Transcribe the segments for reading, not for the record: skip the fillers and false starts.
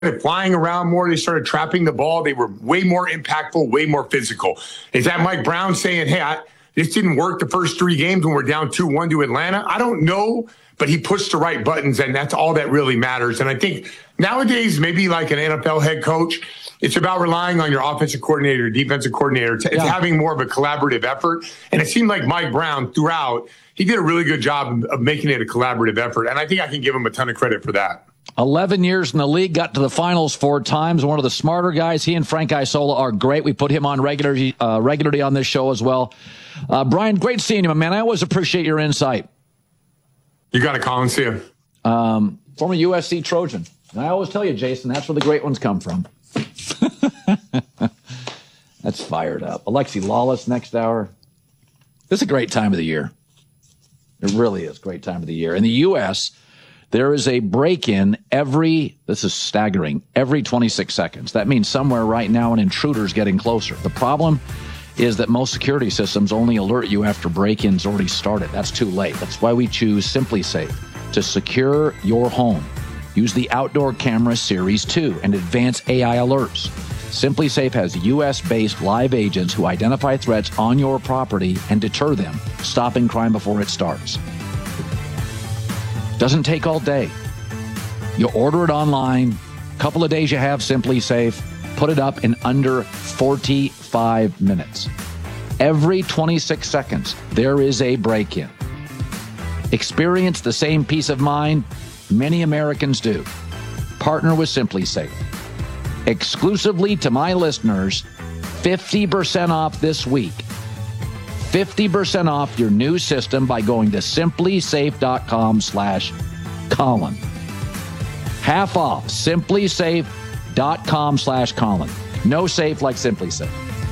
flying around more. They started trapping the ball. They were way more impactful, way more physical. Is that Mike Brown saying, hey, this didn't work the first 3 games when we're down 2-1 to Atlanta? I don't know, but he pushed the right buttons, and that's all that really matters. And I think nowadays, maybe like an NFL head coach, it's about relying on your offensive coordinator, defensive coordinator. It's having more of a collaborative effort. And it seemed like Mike Brown throughout, he did a really good job of making it a collaborative effort. And I think I can give him a ton of credit for that. 11 years in the league, got to the finals 4 times. One of the smarter guys. He and Frank Isola are great. We put him on regularly on this show as well. Brian, great seeing you, man. I always appreciate your insight. You got to call and see him. Former USC Trojan. And I always tell you, Jason, that's where the great ones come from. That's fired up. Alexi Lawless next hour. This is a great time of the year. It really is a great time of the year. In the U.S., there is a break-in this is staggering, every 26 seconds. That means somewhere right now an intruder's getting closer. The problem is that most security systems only alert you after break-in's already started. That's too late. That's why we choose SimpliSafe to secure your home. Use the Outdoor Camera Series 2 and advanced AI alerts. SimpliSafe has U.S.-based live agents who identify threats on your property and deter them, stopping crime before it starts. Doesn't take all day. You order it online. Couple of days you have SimpliSafe. Put it up in under 45 minutes. Every 26 seconds, there is a break-in. Experience the same peace of mind many Americans do. Partner with SimpliSafe. Exclusively to my listeners, 50% off this week. 50% off your new system by going to SimpliSafe.com/Colin. Half off, SimpliSafe.com/Colin. No safe like SimpliSafe.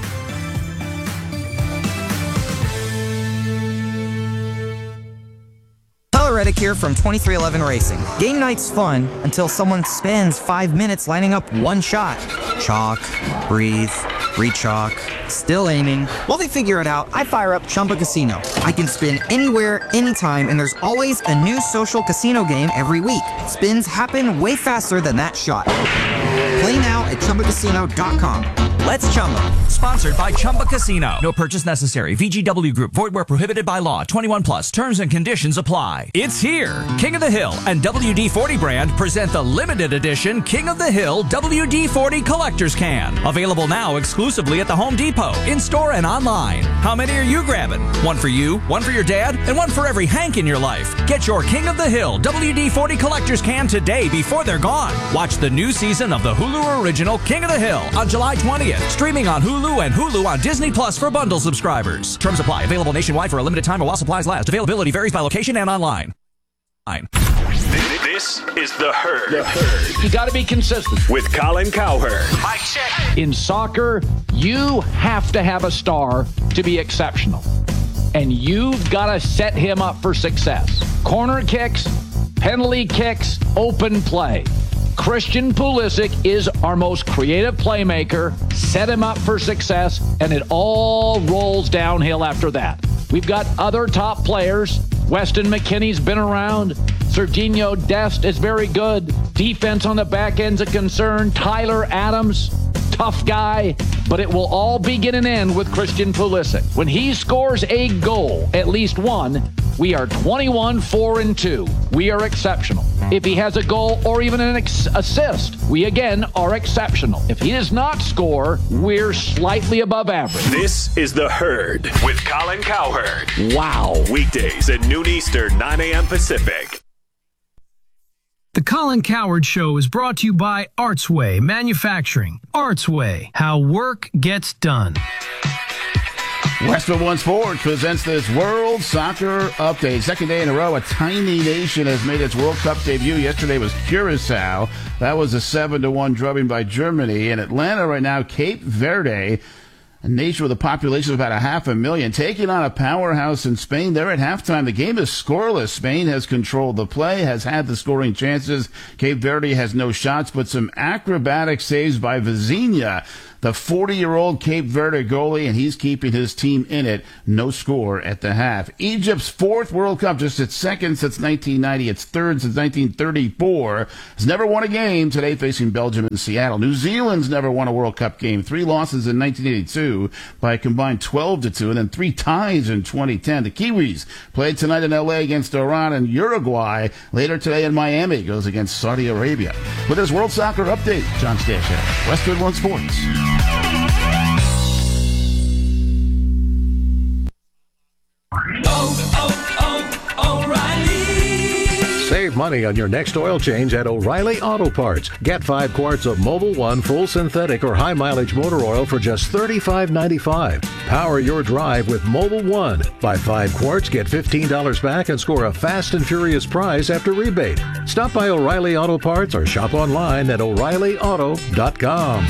Tyler Reddick here from 2311 Racing. Game night's fun until someone spends 5 minutes lining up one shot. Chalk, breathe, re-chalk, still aiming. While they figure it out, I fire up Chumba Casino. I can spin anywhere, anytime, and there's always a new social casino game every week. Spins happen way faster than that shot. Play now at ChumbaCasino.com. Let's Chumba. Sponsored by Chumba Casino. No purchase necessary. VGW Group. Void where prohibited by law. 21 plus. Terms and conditions apply. It's here. King of the Hill and WD-40 brand present the limited edition King of the Hill WD-40 Collector's Can. Available now exclusively at the Home Depot, in-store and online. How many are you grabbing? One for you, one for your dad, and one for every Hank in your life. Get your King of the Hill WD-40 Collector's Can today before they're gone. Watch the new season of the Hulu original King of the Hill on July 20th. Streaming on Hulu and Hulu on Disney Plus for bundle subscribers. Terms apply. Available nationwide for a limited time or while supplies last. Availability varies by location and online. This is The Herd. You got to be consistent. With Colin Cowherd. Mic check. In soccer, you have to have a star to be exceptional. And you've got to set him up for success. Corner kicks, penalty kicks, open play. Christian Pulisic is our most creative playmaker. Set him up for success, and it all rolls downhill after that. We've got other top players. Weston McKennie's been around. Serginho Dest is very good. Defense on the back end's a concern. Tyler Adams, tough guy. But it will all begin and end with Christian Pulisic. When he scores a goal, at least one, we are 21-4-2. We are exceptional. If he has a goal or even an assist, we again are exceptional. If he does not score, we're slightly above average. This is The Herd with Colin Cowherd. Wow. Weekdays at noon Eastern, 9 a.m. Pacific. The Colin Cowherd Show is brought to you by Artsway Manufacturing. Artsway, how work gets done. Westwood One Sports presents this World Soccer Update. Second day in a row, a tiny nation has made its World Cup debut. Yesterday was Curacao. That was a 7-1 drubbing by Germany. In Atlanta right now, Cape Verde, a nation with a population of about 500,000, taking on a powerhouse in Spain. They're at halftime. The game is scoreless. Spain has controlled the play, has had the scoring chances. Cape Verde has no shots, but some acrobatic saves by Vizinha. the 40-year-old Cape Verde goalie, and he's keeping his team in it. No score at the half. Egypt's fourth World Cup, just its second since 1990, its third since 1934. Has never won a game, today facing Belgium in Seattle. New Zealand's never won a World Cup game. 3 losses in 1982 by a combined 12-2, and then 3 ties in 2010. The Kiwis played tonight in L.A. against Iran, and Uruguay later today in Miami goes against Saudi Arabia. With this World Soccer Update, John Stashak, Westwood One Sports. Save money on your next oil change at O'Reilly Auto Parts. Get 5 quarts of Mobil 1 full synthetic or high mileage motor oil for just $35.95. Power your drive with Mobil 1. Buy 5 quarts, get $15 back, and score a fast and furious prize after rebate. Stop by O'Reilly Auto Parts or shop online at O'ReillyAuto.com.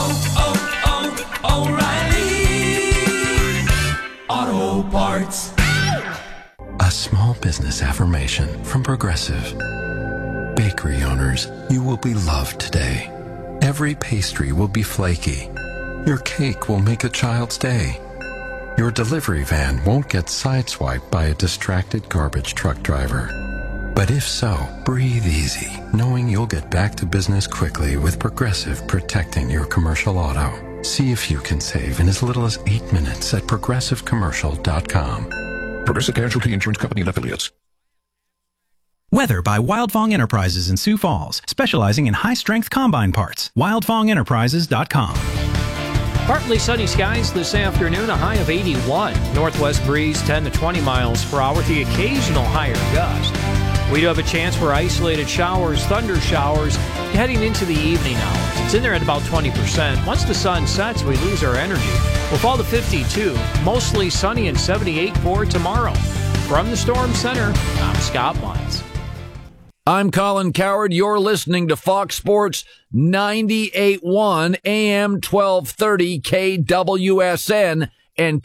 O'Reilly Auto Parts. A small business affirmation from Progressive. Bakery owners, you will be loved today. Every pastry will be flaky. Your cake will make a child's day. Your delivery van won't get sideswiped by a distracted garbage truck driver. But if so, breathe easy, knowing you'll get back to business quickly with Progressive protecting your commercial auto. See if you can save in as little as 8 minutes at progressivecommercial.com. Progressive Casualty Insurance Company and Affiliates. Weather by Wildfong Enterprises in Sioux Falls, specializing in high-strength combine parts. WildfongEnterprises.com. Partly sunny skies this afternoon, a high of 81. Northwest breeze 10 to 20 miles per hour with the occasional higher gust. We do have a chance for isolated showers, thunder showers, heading into the evening hours. It's in there at about 20%. Once the sun sets, we lose our energy. We'll fall to 52, mostly sunny and 78 for tomorrow. From the Storm Center, I'm Scott Mines. I'm Colin Cowherd. You're listening to Fox Sports 98.1 AM 1230 KWSN and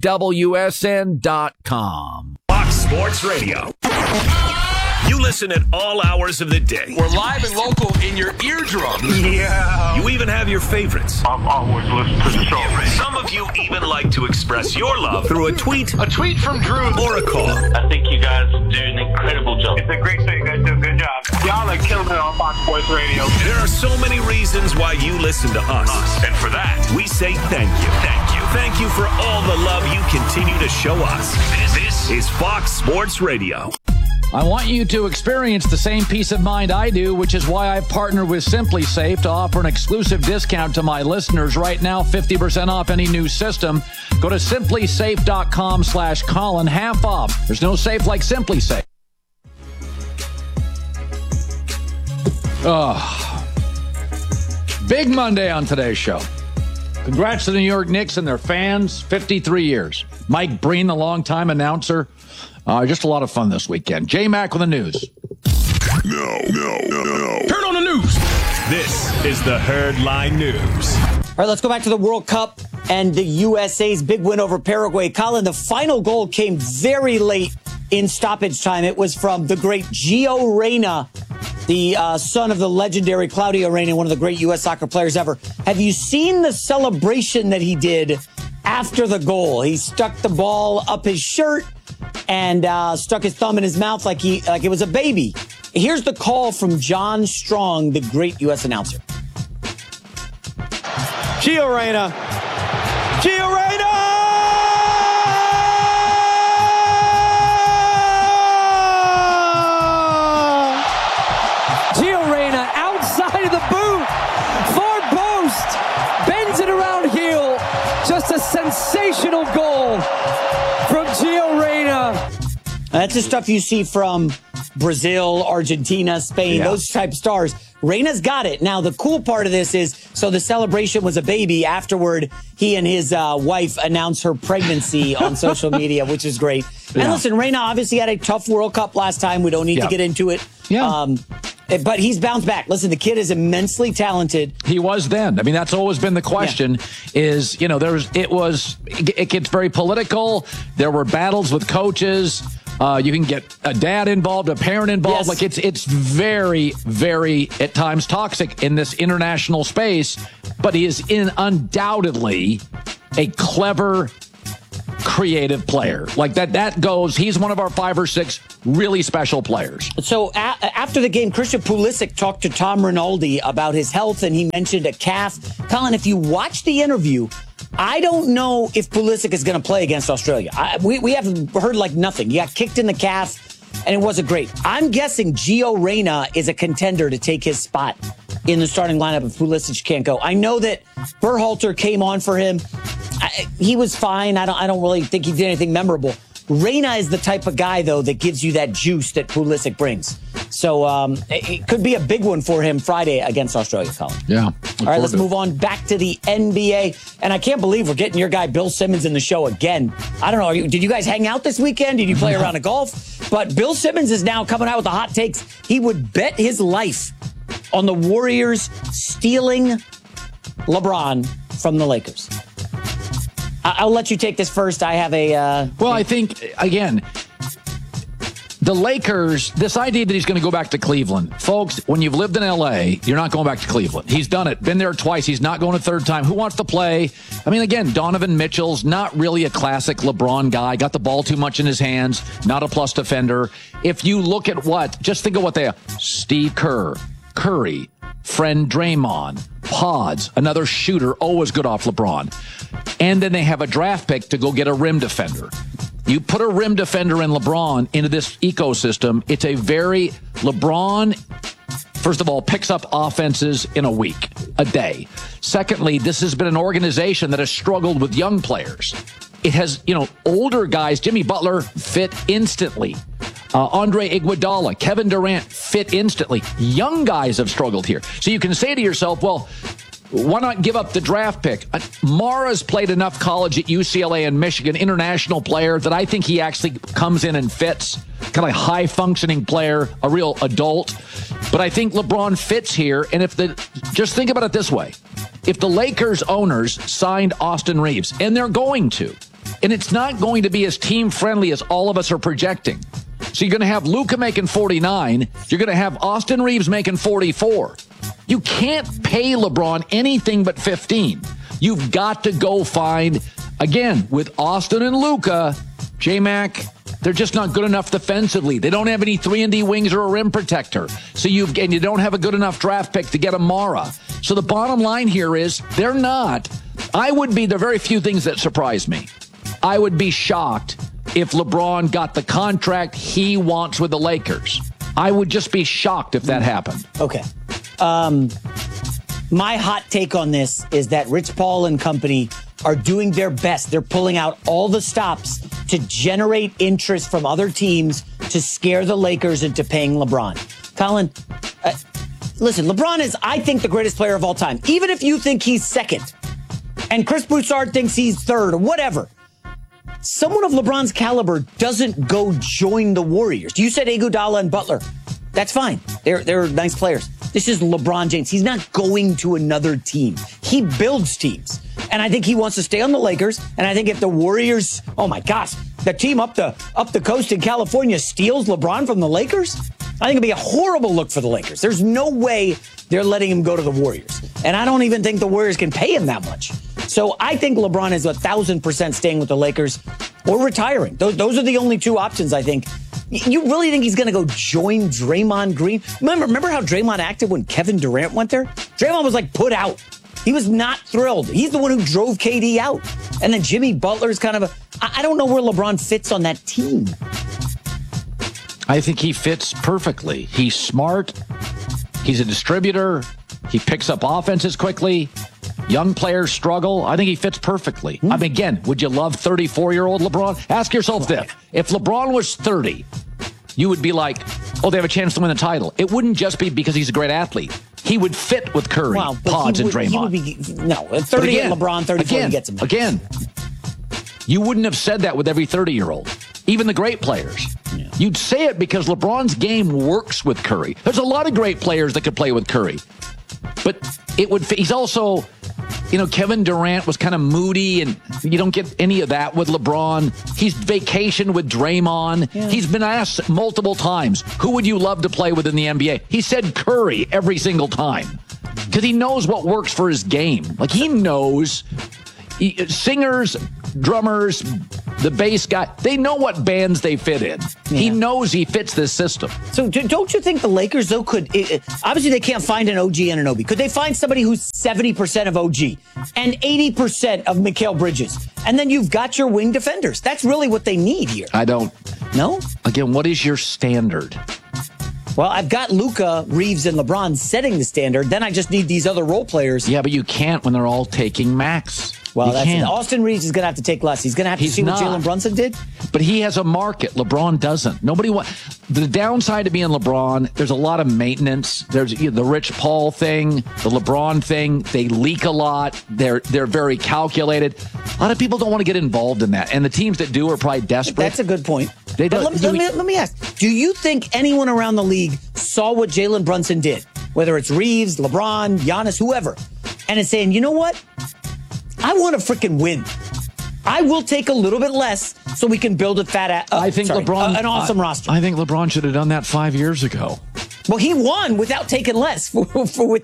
KWSN.com. Fox Sports Radio. You listen at all hours of the day. We're live and local in your eardrums. Yeah. You even have your favorites. I'm always listening to the show. Some of you even like to express your love through a tweet. A tweet from Drew. Or a call. I think you guys do an incredible job. It's a great show. You guys do a good job. Y'all are killing it on Fox Sports Radio. There are so many reasons why you listen to us. And for that, we say thank you. Thank you. Thank you for all the love you continue to show us. This is Fox Sports Radio. I want you to experience the same peace of mind I do, which is why I partner with Simply Safe to offer an exclusive discount to my listeners right now, 50% off any new system. Go to simplysafe.com/Colin, half off. There's no safe like Simply Safe. Big Monday on today's show. Congrats to the New York Knicks and their fans, 53 years. Mike Breen, the longtime announcer. Just a lot of fun this weekend. J-Mac with the news. No. Turn on the news. This is the Herd Line News. All right, let's go back to the World Cup and the USA's big win over Paraguay. Colin, the final goal came very late in stoppage time. It was from the great Gio Reyna, the son of the legendary Claudio Reyna, one of the great U.S. soccer players ever. Have you seen the celebration that he did after the goal? He stuck the ball up his shirt and stuck his thumb in his mouth like it was a baby. Here's the call from John Strong, the great U.S. announcer. Gio Reyna. Gio Reyna! Gio Reyna outside of the boot. Far post. Bends it around heel. Just a sensational goal from Gio Reyna. That's the stuff you see from Brazil, Argentina, Spain, those type stars. Reyna's got it. Now, the cool part of this is, so the celebration was a baby. Afterward, he and his wife announced her pregnancy on social media, which is great. Yeah. And listen, Reyna obviously had a tough World Cup last time. We don't need to get into it. Yeah. But he's bounced back. Listen, the kid is immensely talented. He was then. I mean, that's always been the question is, you know, it gets very political. There were battles with coaches. You can get a dad involved, a parent involved. Like it's very, very at times toxic in this international space. but he is undoubtedly a clever, creative player. Like that goes, he's one of our 5 or 6 really special players. So after the game, Christian Pulisic talked to Tom Rinaldi about his health, and he mentioned a calf. Colin, if you watch the interview, I don't know if Pulisic is going to play against Australia. We haven't heard nothing. He got kicked in the calf, and it wasn't great. I'm guessing Gio Reyna is a contender to take his spot in the starting lineup if Pulisic can't go. I know that Berhalter came on for him. He was fine. I don't really think he did anything memorable. Reyna is the type of guy, though, that gives you that juice that Pulisic brings. So it could be a big one for him Friday against Australia, Colin. Yeah. All right, let's move on back to the NBA. And I can't believe we're getting your guy Bill Simmons in the show again. I don't know. Did you guys hang out this weekend? Did you play around a golf? But Bill Simmons is now coming out with the hot takes. He would bet his life on the Warriors stealing LeBron from the Lakers. I'll let you take this first. I have a... Well, I think, again, the Lakers, this idea that he's going to go back to Cleveland. Folks, when you've lived in L.A., you're not going back to Cleveland. He's done it. Been there twice. He's not going a third time. Who wants to play? I mean, again, Donovan Mitchell's not really a classic LeBron guy. Got the ball too much in his hands. Not a plus defender. If you look at just think of what they are. Steve Kerr, Curry, friend Draymond, Pods, another shooter, always good off LeBron. And then they have a draft pick to go get a rim defender. You put a rim defender in LeBron into this ecosystem, it's a very LeBron, first of all, picks up offenses in a week, a day. Secondly, this has been an organization that has struggled with young players. It has, older guys, Jimmy Butler fit instantly. Andre Iguodala, Kevin Durant fit instantly. Young guys have struggled here. So you can say to yourself, well, why not give up the draft pick? Mara's played enough college at UCLA and Michigan, international player, that I think he actually comes in and fits. Kind of a high-functioning player, a real adult. But I think LeBron fits here. And just think about it this way. If the Lakers owners signed Austin Reeves, and they're going to, and it's not going to be as team-friendly as all of us are projecting. So you're going to have Luka making 49. You're going to have Austin Reeves making 44. You can't pay LeBron anything but 15. You've got to go find, again, with Austin and Luka, J-Mac, they're just not good enough defensively. They don't have any 3-and-D wings or a rim protector. So you don't have a good enough draft pick to get Amara. So the bottom line here is there are very few things that surprise me. I would be shocked if LeBron got the contract he wants with the Lakers. I would just be shocked if that happened. Okay. My hot take on this is that Rich Paul and company are doing their best. They're pulling out all the stops to generate interest from other teams to scare the Lakers into paying LeBron. Colin, listen, LeBron is, I think, the greatest player of all time. Even if you think he's second and Chris Broussard thinks he's third or whatever, someone of LeBron's caliber doesn't go join the Warriors. You said Iguodala and Butler. That's fine. They're nice players. This is LeBron James. He's not going to another team. He builds teams. And I think he wants to stay on the Lakers. And I think if the Warriors, oh my gosh, the team up the coast in California steals LeBron from the Lakers, I think it'd be a horrible look for the Lakers. There's no way they're letting him go to the Warriors. And I don't even think the Warriors can pay him that much. So I think LeBron is 1,000% staying with the Lakers or retiring. Those are the only two options, I think. You really think he's going to go join Draymond Green? Remember how Draymond acted when Kevin Durant went there? Draymond was put out. He was not thrilled. He's the one who drove KD out. And then Jimmy Butler's kind of I don't know where LeBron fits on that team. I think he fits perfectly. He's smart. He's a distributor. He picks up offenses quickly. Young players struggle. I think he fits perfectly. I mean, again, would you love 34-year-old LeBron? Ask yourself this. If LeBron was 30, you would be like, oh, they have a chance to win the title. It wouldn't just be because he's a great athlete. He would fit with Curry, Pods, and Draymond. 30 and LeBron, 34 gets him. Again, you wouldn't have said that with every 30-year-old, even the great players. Yeah. You'd say it because LeBron's game works with Curry. There's a lot of great players that could play with Curry. But he's also, Kevin Durant was kind of moody, and you don't get any of that with LeBron. He's vacationed with Draymond. Yeah. He's been asked multiple times, who would you love to play with in the NBA? He said Curry every single time. because he knows what works for his game. Like, he knows singers, drummers, the bass guy, they know what bands they fit in. Yeah. He knows he fits this system. So don't you think the Lakers, though, could... obviously, they can't find an OG and an Obi. Could they find somebody who's 70% of OG and 80% of Mikal Bridges? And then you've got your wing defenders. That's really what they need here. I don't... No? Again, what is your standard? Well, I've got Luka, Reeves, and LeBron setting the standard. Then I just need these other role players. Yeah, but you can't when they're all taking max. Well, Austin Reeves is going to have to take less. He's going to have to see what Jalen Brunson did. But he has a market. LeBron doesn't. Nobody wants. The downside to being LeBron, there's a lot of maintenance. There's the Rich Paul thing, the LeBron thing. They leak a lot. They're very calculated. A lot of people don't want to get involved in that. And the teams that do are probably desperate. That's a good point. Let me ask. Do you think anyone around the league saw what Jalen Brunson did? Whether it's Reeves, LeBron, Giannis, whoever. And it's saying, you know what? I want to freaking win. I will take a little bit less so we can build a an awesome roster. I think LeBron should have done that 5 years ago. Well, he won without taking less with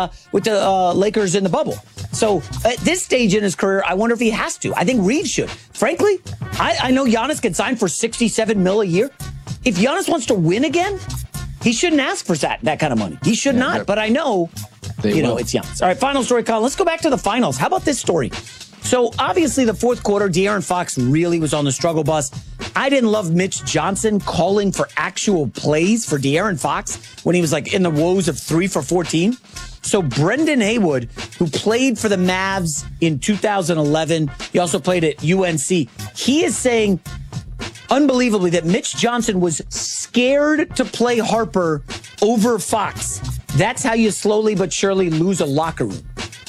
the Lakers in the bubble. So at this stage in his career, I wonder if he has to. I think Reeves should. Frankly, I know Giannis can sign for $67 million a year. If Giannis wants to win again, he shouldn't ask for that kind of money. He should not. But I know, it's Giannis. All right, final story, Colin. Let's go back to the finals. How about this story? So obviously the fourth quarter, De'Aaron Fox really was on the struggle bus. I didn't love Mitch Johnson calling for actual plays for De'Aaron Fox when he was like in the woes of 3 for 14. So Brendan Haywood, who played for the Mavs in 2011, he also played at UNC. He is saying, unbelievably, that Mitch Johnson was scared to play Harper over Fox. That's how you slowly but surely lose a locker room.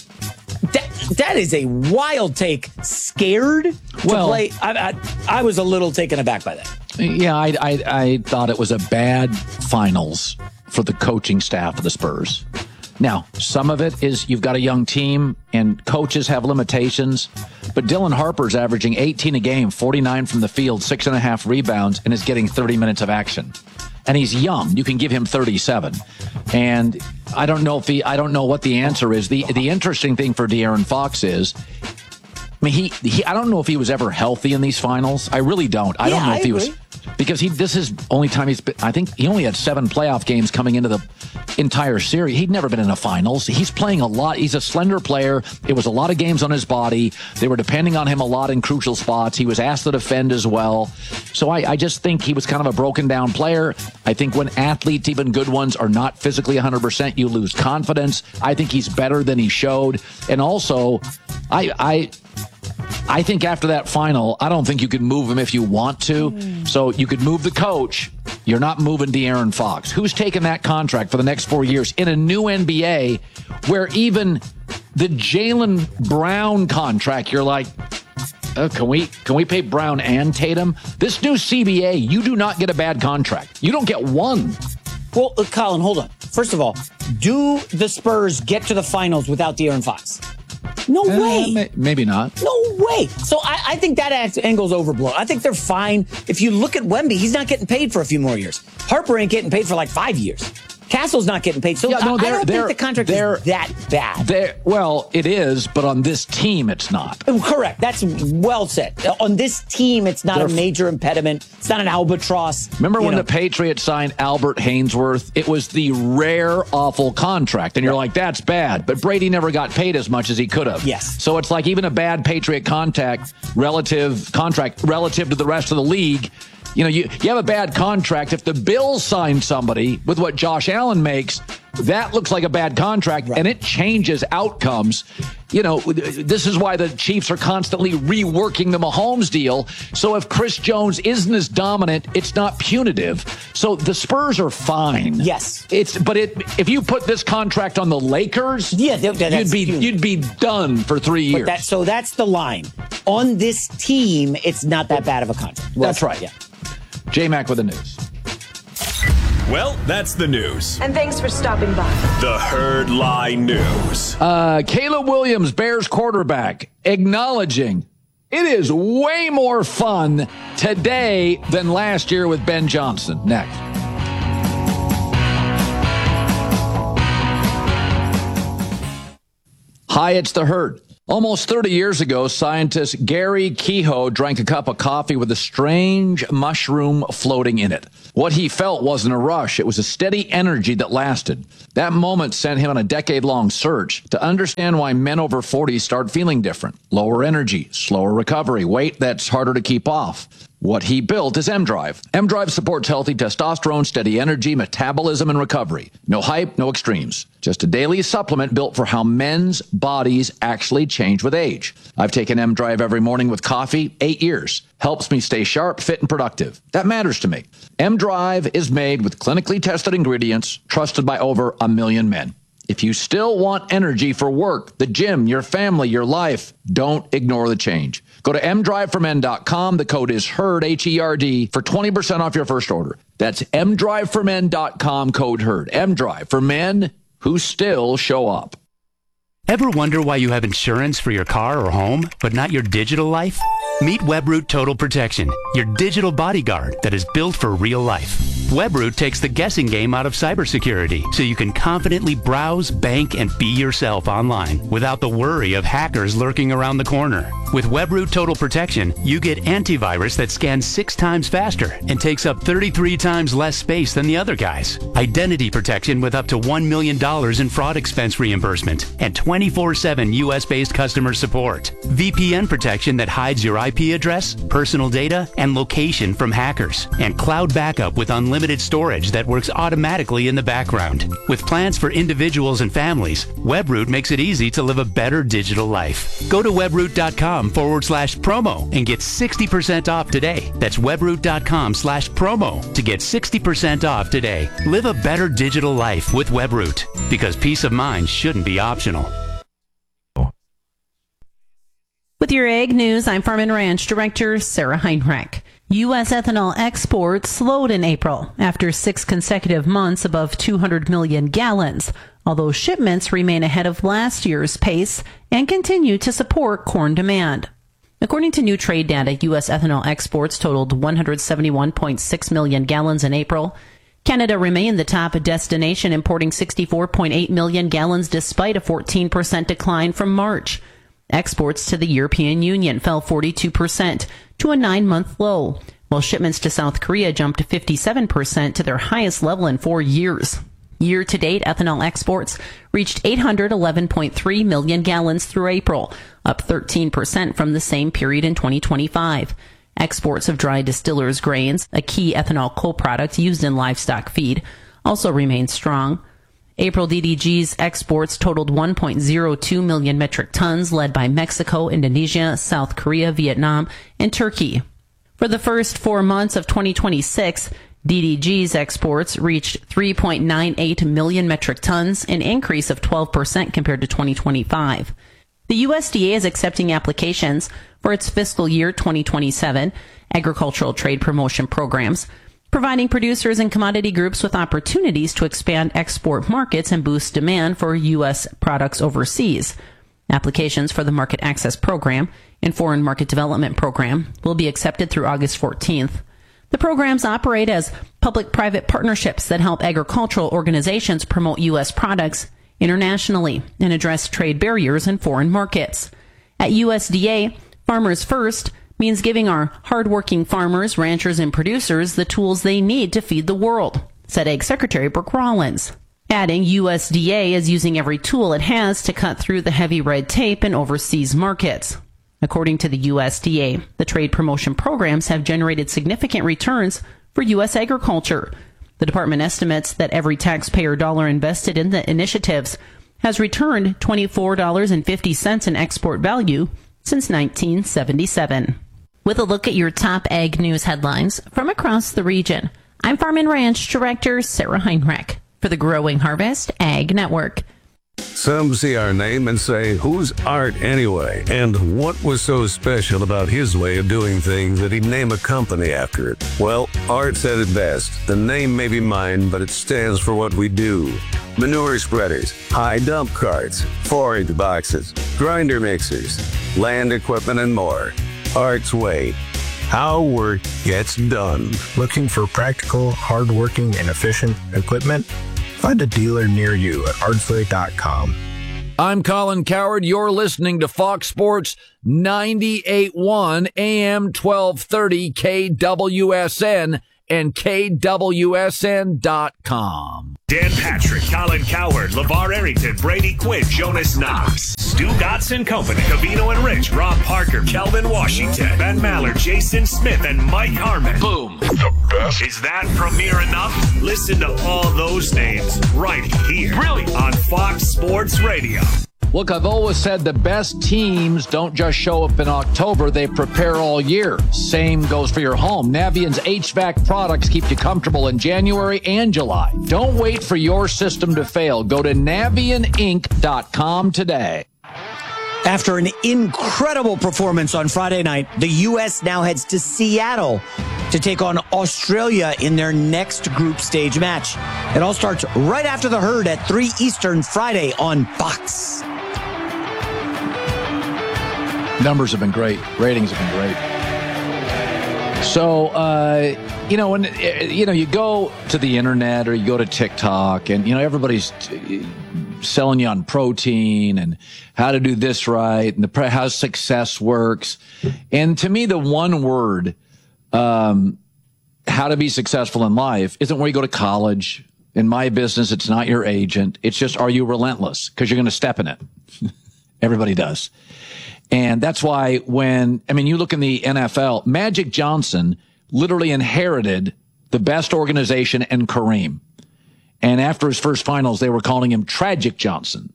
That is a wild take. Scared to play? I was a little taken aback by that. Yeah, I thought it was a bad finals for the coaching staff of the Spurs. Now, some of it is you've got a young team and coaches have limitations, but Dylan Harper's averaging 18 a game, 49 from the field, 6.5 rebounds, and is getting 30 minutes of action. And he's young. You can give him 37. And I don't know what the answer is. The interesting thing for De'Aaron Fox is, I mean, I don't know if he was ever healthy in these finals. I really don't. I don't know if he was, because this is only time he's been, I think he only had 7 playoff games coming into the entire series. He'd never been in a finals. He's playing a lot. He's a slender player. It was a lot of games on his body. They were depending on him a lot in crucial spots. He was asked to defend as well. So I just think he was kind of a broken down player. I think when athletes, even good ones, are not physically 100%, you lose confidence. I think he's better than he showed. And also, I think after that final, I don't think you can move him if you want to. So you could move the coach. You're not moving De'Aaron Fox. Who's taking that contract for the next 4 years in a new NBA where even the Jaylen Brown contract, you're like, can we pay Brown and Tatum? This new CBA, you do not get a bad contract. You don't get one. Well, Colin, hold on. First of all, do the Spurs get to the finals without De'Aaron Fox? No way. Maybe not. No way. So I think that angle's overblown. I think they're fine. If you look at Wemby, he's not getting paid for a few more years. Harper ain't getting paid for like 5 years. Castle's not getting paid. So I don't think the contract is that bad. Well, it is, but on this team, it's not. Correct. That's well said. On this team, it's not a major impediment. It's not an albatross. Remember when the Patriots signed Albert Haynesworth? It was the rare, awful contract. And you're like, that's bad. But Brady never got paid as much as he could have. Yes. So it's like even a bad Patriot contract relative to the rest of the league. You know, you have a bad contract. If the Bills sign somebody with what Josh Allen makes, that looks like a bad contract, and it changes outcomes. You know, this is why the Chiefs are constantly reworking the Mahomes deal. So if Chris Jones isn't as dominant, it's not punitive. So the Spurs are fine. Yes. If you put this contract on the Lakers, you'd be done for 3 years. So that's the line. On this team, it's not that bad of a contract. That's right. Yeah. J-Mac with the news. Well, that's the news. And thanks for stopping by. The Herd Lie News. Caleb Williams, Bears quarterback, acknowledging it is way more fun today than last year with Ben Johnson. Next. Hi, it's the Herd. Almost 30 years ago, scientist Gary Kehoe drank a cup of coffee with a strange mushroom floating in it. What he felt wasn't a rush. It was a steady energy that lasted. That moment sent him on a decade-long search to understand why men over 40 start feeling different. Lower energy, slower recovery, weight that's harder to keep off. What he built is M-Drive. M-Drive supports healthy testosterone, steady energy, metabolism, and recovery. No hype, no extremes. Just a daily supplement built for how men's bodies actually change with age. I've taken M-Drive every morning with coffee, 8 years. Helps me stay sharp, fit, and productive. That matters to me. M-Drive is made with clinically tested ingredients, trusted by over 1 million men. If you still want energy for work, the gym, your family, your life, don't ignore the change. Go to mdriveformen.com. The code is HERD, H-E-R-D, for 20% off your first order. That's mdriveformen.com, code HERD. M-Drive for men who still show up. Ever wonder why you have insurance for your car or home, but not your digital life? Meet Webroot Total Protection, your digital bodyguard that is built for real life. Webroot takes the guessing game out of cybersecurity, so you can confidently browse, bank, and be yourself online without the worry of hackers lurking around the corner. With Webroot Total Protection, you get antivirus that scans 6 times faster and takes up 33 times less space than the other guys. Identity protection with up to $1 million in fraud expense reimbursement and 24/7 U.S.-based customer support. VPN protection that hides your IP address, personal data, and location from hackers. And cloud backup with unlimited storage that works automatically in the background. With plans for individuals and families, Webroot makes it easy to live a better digital life. Go to webroot.com/promo and get 60% off today. That's webroot.com/promo to get 60% off today. Live a better digital life with Webroot, because peace of mind shouldn't be optional. With your Ag News, I'm Farm and Ranch Director Sarah Heinrich. U.S. ethanol exports slowed in April after 6 consecutive months above 200 million gallons, although shipments remain ahead of last year's pace and continue to support corn demand. According to new trade data, U.S. ethanol exports totaled 171.6 million gallons in April. Canada remained the top destination, importing 64.8 million gallons despite a 14% decline from March. Exports to the European Union fell 42% to a 9-month low, while shipments to South Korea jumped 57% to their highest level in 4 years. Year-to-date, ethanol exports reached 811.3 million gallons through April, up 13% from the same period in 2025. Exports of dry distillers' grains, a key ethanol co-product used in livestock feed, also remained strong. April DDG's exports totaled 1.02 million metric tons, led by Mexico, Indonesia, South Korea, Vietnam, and Turkey. For the first 4 months of 2026, DDG's exports reached 3.98 million metric tons, an increase of 12% compared to 2025. The USDA is accepting applications for its fiscal year 2027 agricultural trade promotion programs, providing producers and commodity groups with opportunities to expand export markets and boost demand for U.S. products overseas. Applications for the Market Access Program and Foreign Market Development Program will be accepted through August 14th. The programs operate as public-private partnerships that help agricultural organizations promote U.S. products internationally and address trade barriers in foreign markets. At USDA, Farmers First means giving our hardworking farmers, ranchers, and producers the tools they need to feed the world, said Ag Secretary Brooke Rollins, adding USDA is using every tool it has to cut through the heavy red tape in overseas markets. According to the USDA, the trade promotion programs have generated significant returns for U.S. agriculture. The department estimates that every taxpayer dollar invested in the initiatives has returned $24.50 in export value since 1977. With a look at your top Ag News headlines from across the region, I'm Farm and Ranch Director Sarah Heinrich for the Growing Harvest Ag Network. Some see our name and say, who's Art anyway? And what was so special about his way of doing things that he'd name a company after it? Well, Art said it best. The name may be mine, but it stands for what we do. Manure spreaders, high dump carts, forage boxes, grinder mixers, land equipment, and more. Art's Way. How work gets done. Looking for practical, hardworking, and efficient equipment? Find a dealer near you at artsway.com. I'm Colin Cowherd. You're listening to Fox Sports 98.1 AM 1230 KWSN and KWSN.com. Dan Patrick, Colin Cowherd, LeVar Arrington, Brady Quinn, Jonas Knox, Stu Gotson Company, Cavino and Rich, Rob Parker, Kelvin Washington, Ben Maller, Jason Smith, and Mike Harmon. Boom. The best. Is that premiere enough? Listen to all those names right here. Really? On Fox Sports Radio. Look, I've always said the best teams don't just show up in October, they prepare all year. Same goes for your home. Navient's HVAC products keep you comfortable in January and July. Don't wait for your system to fail. Go to NavientInc.com today. After an incredible performance on Friday night, the U.S. now heads to Seattle to take on Australia in their next group stage match. It all starts right after the Herd at 3 Eastern Friday on Fox. Numbers have been great. Ratings have been great. So, when you go to the internet or you go to TikTok and, everybody's selling you on protein and how to do this right and how success works. And to me, the one word, how to be successful in life isn't where you go to college. In my business, it's not your agent. It's just, are you relentless? Because you're going to step in it. Everybody does. And that's why you look in the NFL, Magic Johnson literally inherited the best organization and Kareem. And after his first finals, they were calling him Tragic Johnson.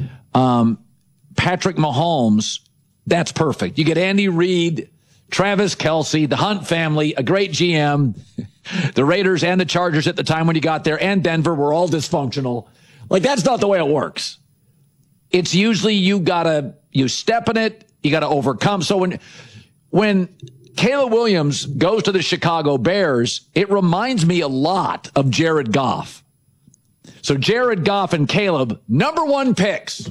Patrick Mahomes, that's perfect. You get Andy Reid, Travis Kelce, the Hunt family, a great GM. The Raiders and the Chargers at the time when you got there and Denver were all dysfunctional. Like, that's not the way it works. It's usually you step in it, you got to overcome. So when Caleb Williams goes to the Chicago Bears, it reminds me a lot of Jared Goff. So Jared Goff and Caleb, number 1 picks.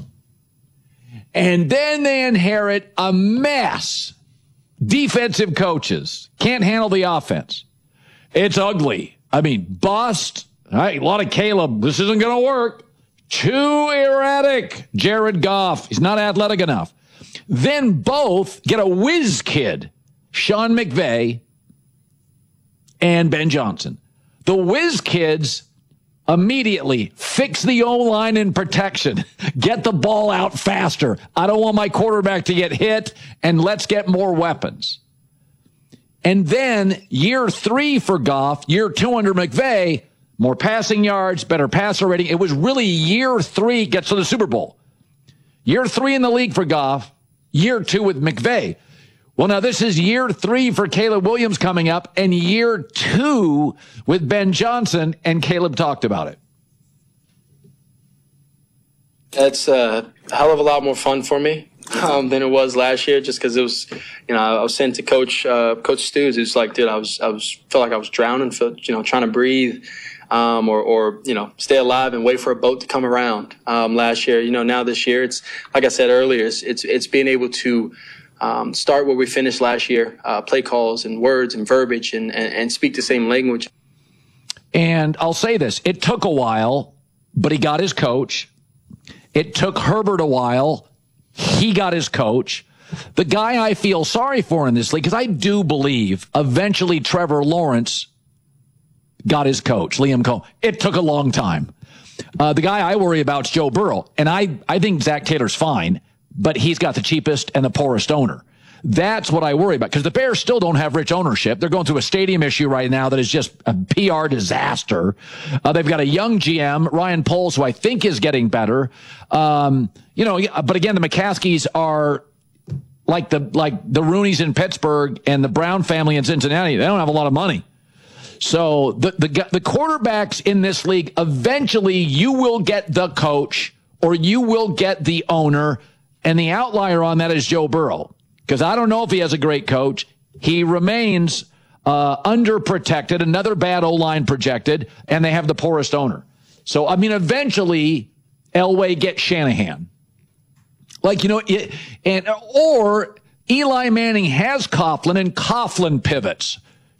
And then they inherit a mess. Defensive coaches can't handle the offense. It's ugly. Bust. All right, a lot of Caleb. This isn't going to work. Too erratic. Jared Goff. He's not athletic enough. Then both get a whiz kid, Sean McVay and Ben Johnson. The whiz kids immediately fix the O-line in protection. Get the ball out faster. I don't want my quarterback to get hit, and let's get more weapons. And then year 3 for Goff, year 2 under McVay, more passing yards, better passer rating. It was really year 3 gets to the Super Bowl. Year 3 in the league for Goff, year 2 with McVay. Well, now this is year 3 for Caleb Williams coming up and year 2 with Ben Johnson, and Caleb talked about it. It's a hell of a lot more fun for me than it was last year, just because it was, I was sent to Coach Stews. It was like, dude, I felt like I was drowning, trying to breathe. Or stay alive and wait for a boat to come around. Last year, now this year, it's like I said earlier, it's being able to start where we finished last year, play calls and words and verbiage and speak the same language. And I'll say this, it took a while, but he got his coach. It took Herbert a while. He got his coach. The guy I feel sorry for in this league, because I do believe eventually Trevor Lawrence got his coach, Liam Cohen. It took a long time. The guy I worry about is Joe Burrow. And I think Zach Taylor's fine, but he's got the cheapest and the poorest owner. That's what I worry about, because the Bears still don't have rich ownership. They're going through a stadium issue right now that is just a PR disaster. They've got a young GM, Ryan Poles, who I think is getting better. But again, the McCaskies are like the Rooneys in Pittsburgh and the Brown family in Cincinnati. They don't have a lot of money. So the quarterbacks in this league, eventually you will get the coach or you will get the owner, and the outlier on that is Joe Burrow, because I don't know if he has a great coach. He remains underprotected, another bad O-line projected, and they have the poorest owner. So, eventually Elway gets Shanahan. Or Eli Manning has Coughlin, and Coughlin pivots.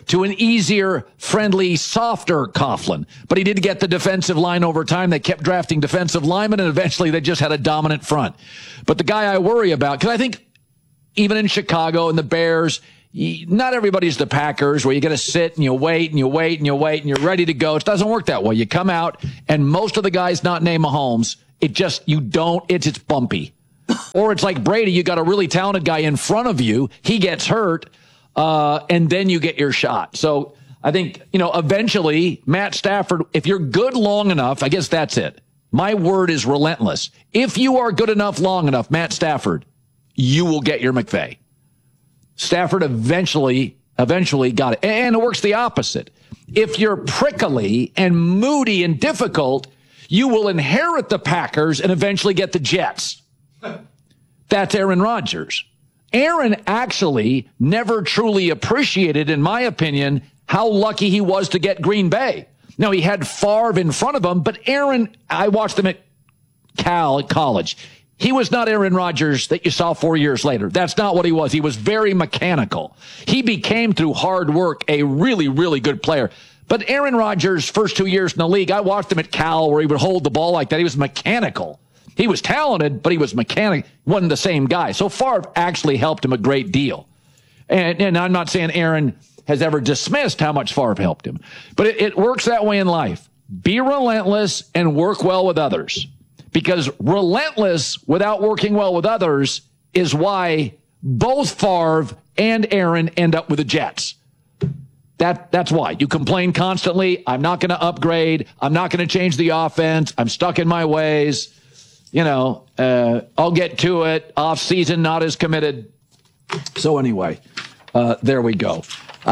to an easier, friendly, softer Coughlin. But he did get the defensive line over time. They kept drafting defensive linemen, and eventually they just had a dominant front. But the guy I worry about, because I think even in Chicago and the Bears, not everybody's the Packers, where you got to sit and you wait and you wait and you wait and you're ready to go. It doesn't work that way. You come out, and most of the guys not named Mahomes, it's bumpy. Or it's like Brady, you got a really talented guy in front of you, he gets hurt, and then you get your shot. So I think, eventually Matt Stafford, if you're good long enough, I guess that's it. My word is relentless. If you are good enough long enough, Matt Stafford, you will get your McVay. Stafford eventually got it. And it works the opposite. If you're prickly and moody and difficult, you will inherit the Packers and eventually get the Jets. That's Aaron Rodgers. Aaron actually never truly appreciated, in my opinion, how lucky he was to get Green Bay. Now, he had Favre in front of him, but Aaron, I watched him at college. He was not Aaron Rodgers that you saw 4 years later. That's not what he was. He was very mechanical. He became, through hard work, a really, really good player. But Aaron Rodgers' first 2 years in the league, I watched him at Cal where he would hold the ball like that. He was mechanical. He was talented, but he was mechanical. Wasn't the same guy. So Favre actually helped him a great deal. And I'm not saying Aaron has ever dismissed how much Favre helped him. But it works that way in life. Be relentless and work well with others. Because relentless without working well with others is why both Favre and Aaron end up with the Jets. That's why. You complain constantly. I'm not going to upgrade. I'm not going to change the offense. I'm stuck in my ways. I'll get to it. Off season, not as committed. So anyway, there we go.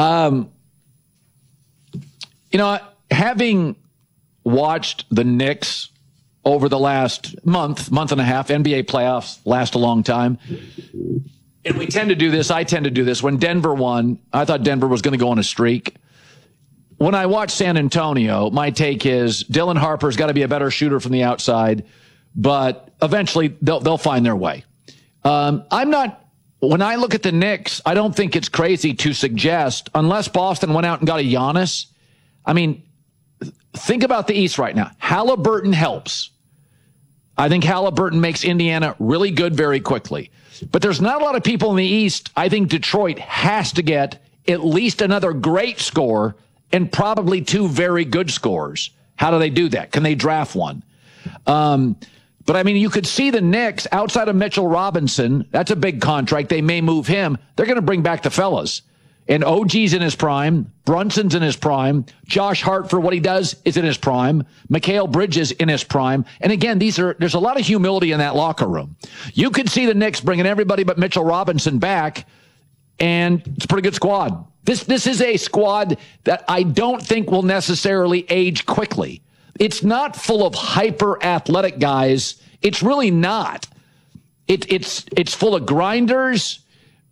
Having watched the Knicks over the last month and a half, NBA playoffs last a long time. And I tend to do this. When Denver won, I thought Denver was going to go on a streak. When I watch San Antonio, my take is Dylan Harper's got to be a better shooter from the outside, but eventually they'll find their way. When I look at the Knicks, I don't think it's crazy to suggest, unless Boston went out and got a Giannis. I mean, think about the East right now. Halliburton helps. I think Halliburton makes Indiana really good very quickly. But there's not a lot of people in the East. I think Detroit has to get at least another great scorer and probably two very good scorers. How do they do that? Can they draft one? But, I mean, you could see the Knicks, outside of Mitchell Robinson, that's a big contract. They may move him. They're going to bring back the fellas. And OG's in his prime. Brunson's in his prime. Josh Hart, for what he does, is in his prime. Mikal Bridges in his prime. And again, there's a lot of humility in that locker room. You could see the Knicks bringing everybody but Mitchell Robinson back, and it's a pretty good squad. This is a squad that I don't think will necessarily age quickly. It's not full of hyper-athletic guys. It's really not. It's full of grinders,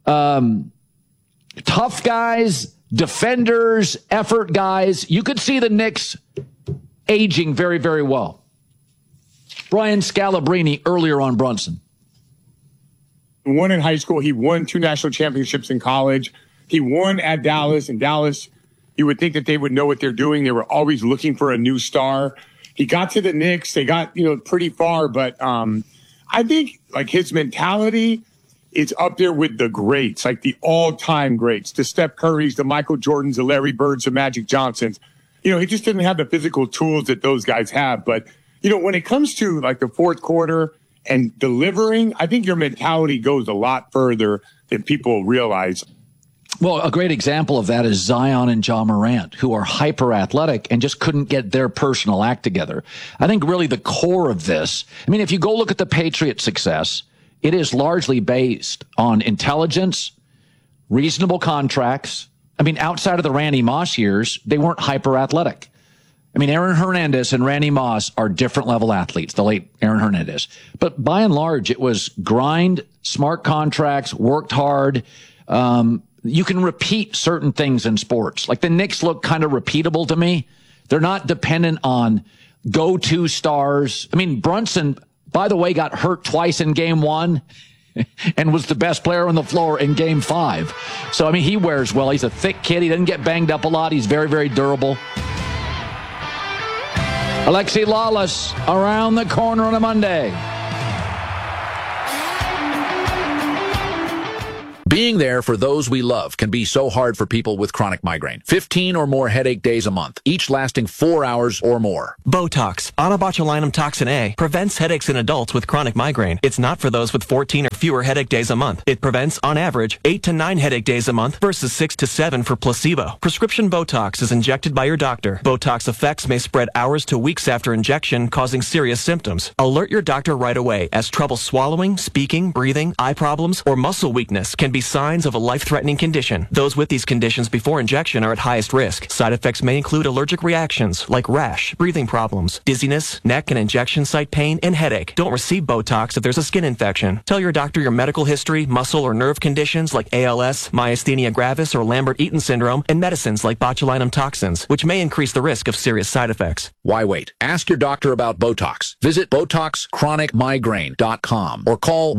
tough guys, defenders, effort guys. You could see the Knicks aging very, very well. Brian Scalabrine earlier on Brunson. He won in high school. He won 2 national championships in college. He won at Dallas. In Dallas, you would think that they would know what they're doing. They were always looking for a new star. He got to the Knicks. They got, pretty far. But I think, like, his mentality, it's up there with the greats, like the all-time greats, the Steph Currys, the Michael Jordans, the Larry Birds, the Magic Johnsons. He just didn't have the physical tools that those guys have. But, when it comes to, like, the fourth quarter and delivering, I think your mentality goes a lot further than people realize. Well, a great example of that is Zion and Ja Morant, who are hyper-athletic and just couldn't get their personal act together. I think really the core of this, if you go look at the Patriots' success, it is largely based on intelligence, reasonable contracts. Outside of the Randy Moss years, they weren't hyper-athletic. Aaron Hernandez and Randy Moss are different level athletes, the late Aaron Hernandez. But by and large, it was grind, smart contracts, worked hard. You can repeat certain things in sports. Like the Knicks look kind of repeatable to me. They're not dependent on go-to stars. Brunson, by the way, got hurt twice in game one. and was the best player on the floor in Game 5. So, I mean, he wears well. He's a thick kid. He doesn't get banged up a lot. He's very, very durable. Alexi Lawless around the corner on a Monday. Being there for those we love can be so hard for people with chronic migraine. 15 or more headache days a month, each lasting 4 hours or more. Botox, onabotulinum toxin A, prevents headaches in adults with chronic migraine. It's not for those with 14 or fewer headache days a month. It prevents, on average, 8 to 9 headache days a month versus 6 to 7 for placebo. Prescription Botox is injected by your doctor. Botox effects may spread hours to weeks after injection, causing serious symptoms. Alert your doctor right away, as trouble swallowing, speaking, breathing, eye problems, or muscle weakness can be signs of a life-threatening condition. Those with these conditions before injection are at highest risk. Side effects may include allergic reactions like rash, breathing problems, dizziness, neck and injection site pain, and headache. Don't receive Botox if there's a skin infection. Tell your doctor your medical history, muscle or nerve conditions like ALS, myasthenia gravis, or Lambert-Eaton syndrome, and medicines like botulinum toxins, which may increase the risk of serious side effects. Why wait? Ask your doctor about Botox. Visit BotoxChronicMigraine.com or call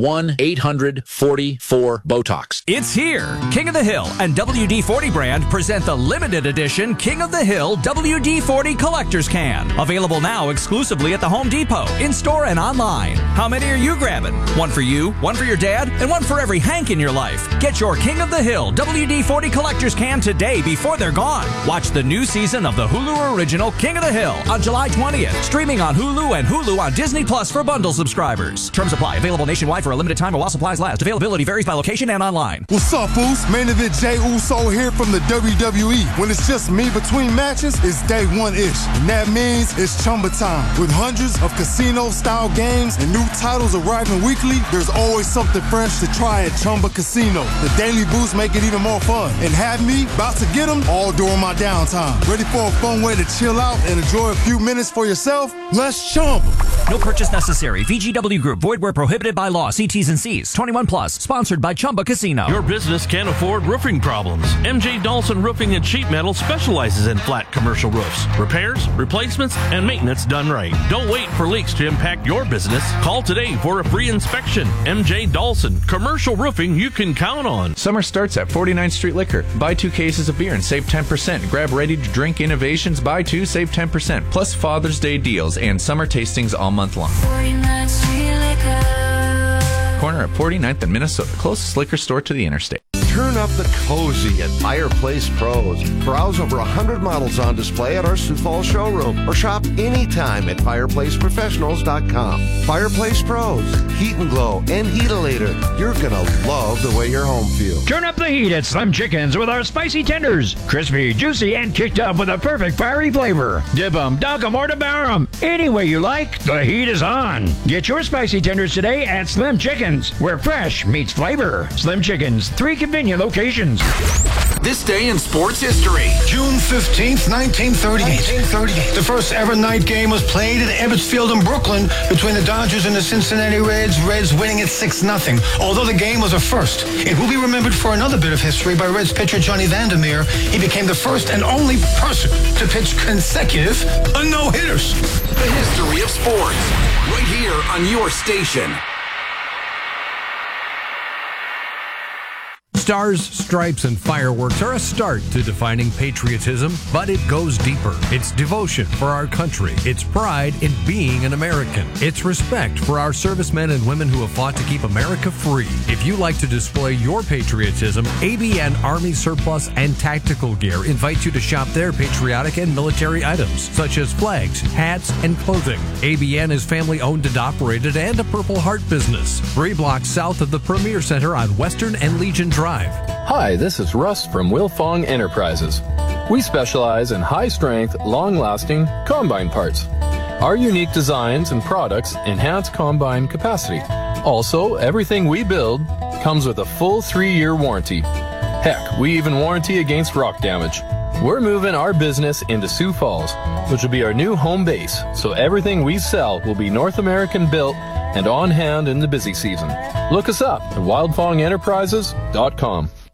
1-800-44-BOTOX. It's here. King of the Hill and WD-40 brand present the limited edition King of the Hill WD-40 Collector's Can. Available now exclusively at the Home Depot, in-store and online. How many are you grabbing? One for you, one for your dad, and one for every Hank in your life. Get your King of the Hill WD-40 Collector's Can today before they're gone. Watch the new season of the Hulu original King of the Hill on July 20th. Streaming on Hulu and Hulu on Disney Plus for bundle subscribers. Terms apply. Available nationwide for a limited time while supplies last. Availability varies by location and online. What's up, Boost? Main event Jey Uso here from the WWE. When it's just me between matches, it's day one-ish. And that means it's Chumba time. With hundreds of casino-style games and new titles arriving weekly, there's always something fresh to try at Chumba Casino. The Daily Boost make it even more fun. And have me about to get them all during my downtime. Ready for a fun way to chill out and enjoy a few minutes for yourself? Let's Chumba. No purchase necessary. VGW Group. Void where prohibited by law. See T's and C's. 21 plus. Sponsored by Chumba Casino. Your business can't afford roofing problems. MJ Dawson Roofing and Sheet Metal specializes in flat commercial roofs. Repairs, replacements, and maintenance done right. Don't wait for leaks to impact your business. Call today for a free inspection. MJ Dawson. Commercial roofing you can count on. Summer starts at 49th Street Liquor. Buy 2 cases of beer and save 10%. Grab ready-to-drink innovations. Buy 2, save 10%. Plus Father's Day deals and summer tastings all month long. 49th Street Liquor. Corner at 49th and Minnesota. Closest liquor store to the interstate. Turn up the cozy at Fireplace Pros. Browse over 100 models on display at our Sioux Falls showroom or shop anytime at fireplaceprofessionals.com. Fireplace Pros, Heat and Glow and Heatalator. You're going to love the way your home feels. Turn up the heat at Slim Chickens with our spicy tenders. Crispy, juicy, and kicked up with a perfect fiery flavor. Dip 'em, dunk 'em, or devour 'em. Any way you like, the heat is on. Get your spicy tenders today at Slim Chickens, where fresh meets flavor. Slim Chickens, 3 convenient locations. This day in sports history. June 15th, 1938. The first ever night game was played at Ebbets Field in Brooklyn between the Dodgers and the Cincinnati Reds, Reds winning at 6-0. Although the game was a first, it will be remembered for another bit of history by Reds pitcher Johnny Vandermeer. He became the first and only person to pitch consecutive no-hitters. The history of sports, right here on your station. Stars, stripes, and fireworks are a start to defining patriotism, but it goes deeper. It's devotion for our country. It's pride in being an American. It's respect for our servicemen and women who have fought to keep America free. If you like to display your patriotism, ABN Army Surplus and Tactical Gear invites you to shop their patriotic and military items, such as flags, hats, and clothing. ABN is family-owned and operated and a Purple Heart business. 3 blocks south of the Premier Center on Western and Legion Drive. Hi, this is Russ from Wilfong Enterprises. We specialize in high-strength, long-lasting combine parts. Our unique designs and products enhance combine capacity. Also, everything we build comes with a full 3-year warranty. Heck, we even warranty against rock damage. We're moving our business into Sioux Falls, which will be our new home base, so everything we sell will be North American built and on hand in the busy season. Look us up at wildfongenterprises.com.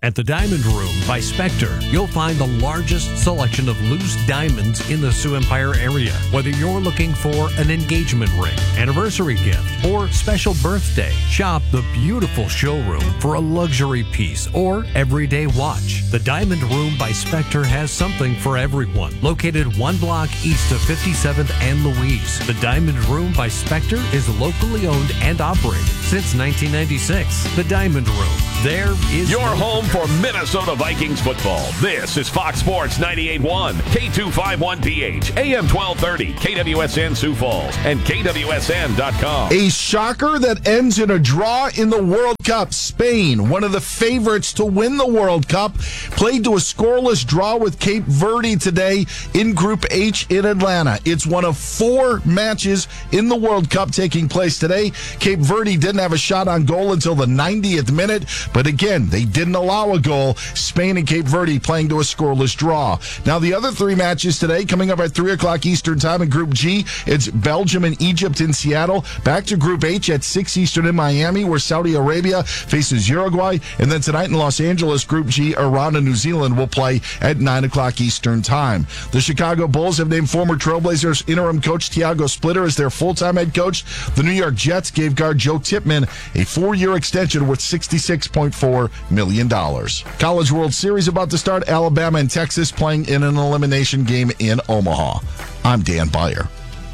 At the Diamond Room by Spectre, you'll find the largest selection of loose diamonds in the Sioux Empire area. Whether you're looking for an engagement ring, anniversary gift, or special birthday, shop the beautiful showroom for a luxury piece or everyday watch. The Diamond Room by Spectre has something for everyone. Located 1 block east of 57th and Louise, the Diamond Room by Spectre is locally owned and operated since 1996. The Diamond Room. There is your home for Minnesota Vikings football. This is Fox Sports 98.1, K251PH, AM 1230, KWSN Sioux Falls, and KWSN.com. A shocker that ends in a draw in the World Cup. Spain, one of the favorites to win the World Cup, played to a scoreless draw with Cape Verde today in Group H in Atlanta. It's one of 4 matches in the World Cup taking place today. Cape Verde didn't have a shot on goal until the 90th minute, but again, they didn't allow a goal. Spain and Cape Verde playing to a scoreless draw. Now, the other 3 matches today, coming up at 3 o'clock Eastern Time in Group G, it's Belgium and Egypt in Seattle. Back to Group H at 6 Eastern in Miami, where Saudi Arabia faces Uruguay. And then tonight in Los Angeles, Group G, Iran and New Zealand will play at 9 o'clock Eastern Time. The Chicago Bulls have named former Trailblazers interim coach Tiago Splitter as their full-time head coach. The New York Jets gave guard Joe Tippmann a 4-year extension worth $66.4 million. College World Series about to start. Alabama and Texas playing in an elimination game in Omaha. I'm Dan Beyer.